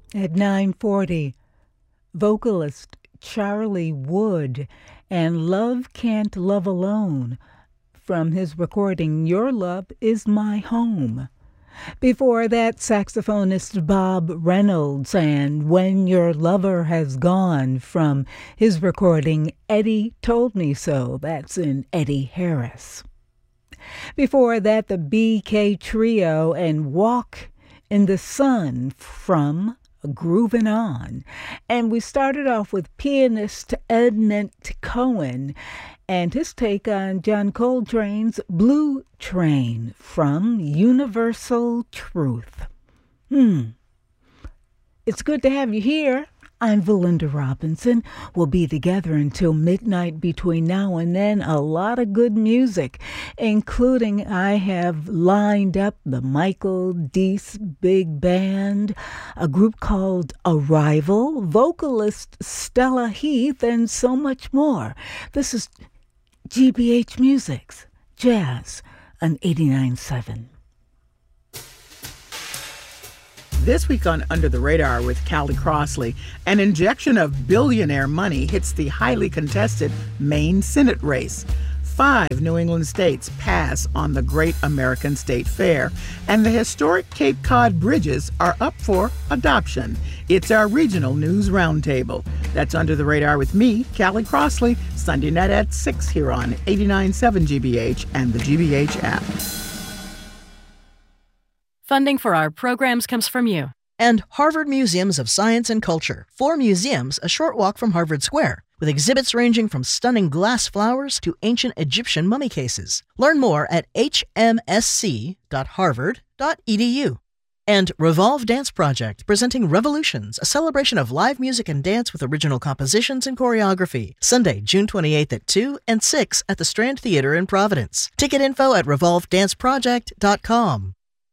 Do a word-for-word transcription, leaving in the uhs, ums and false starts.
At nine forty, vocalist Charlie Wood and Love Can't Love Alone from his recording Your Love Is My Home. Before that, saxophonist Bob Reynolds and When Your Lover Has Gone from his recording Eddie Told Me So. That's in Eddie Harris. Before that, the B K Trio and Walk in the Sun from Groovin' On. And we started off with pianist Edmund Cohen and his take on John Coltrane's Blue Train from Universal Truth. Hmm. It's good to have you here. I'm Valinda Robinson. We'll be together until midnight. Between now and then, a lot of good music, including I have lined up the Michael Deese Big Band, a group called Arrival, vocalist Stella Heath, and so much more. This is G B H Music's Jazz on eighty-nine point seven. This week on Under the Radar with Callie Crossley, an injection of billionaire money hits the highly contested Maine Senate race. Five New England states pass on the Great American State Fair, and the historic Cape Cod bridges are up for adoption. It's our regional news roundtable. That's Under the Radar with me, Callie Crossley, Sunday night at six here on eighty-nine point seven G B H and the G B H app. Funding for our programs comes from you. And Harvard Museums of Science and Culture. Four museums a short walk from Harvard Square, with exhibits ranging from stunning glass flowers to ancient Egyptian mummy cases. Learn more at h m s c dot harvard dot e d u. And Revolve Dance Project, presenting Revolutions, a celebration of live music and dance with original compositions and choreography. Sunday, June twenty-eighth at two and six at the Strand Theater in Providence. Ticket info at revolve dance project dot com.